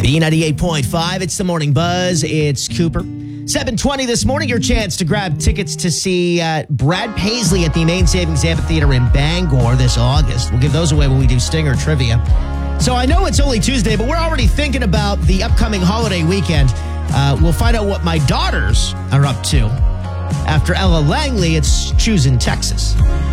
B98.5, it's the Morning Buzz. It's Cooper. 7:20 this morning, your chance to grab tickets to see Brad Paisley at the Main Savings Amphitheater in Bangor this August. We'll give those away when we do Stinger Trivia. So I know it's only Tuesday, but we're already thinking about the upcoming holiday weekend. We'll find out what my daughters are up to. After Ella Langley, it's Choosing Texas.